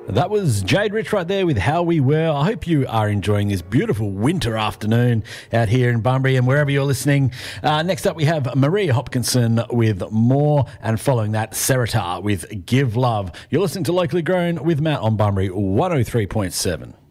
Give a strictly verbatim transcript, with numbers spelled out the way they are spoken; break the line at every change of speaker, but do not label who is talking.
That was Jade Rich right there with How We Were. I hope you are enjoying this beautiful winter afternoon out here in Bunbury and wherever you're listening. Uh, next up, we have Maria Hopkinson with More, and following that, Seritar with Give Love. You're listening to Locally Grown with Matt on Bunbury one oh three point seven.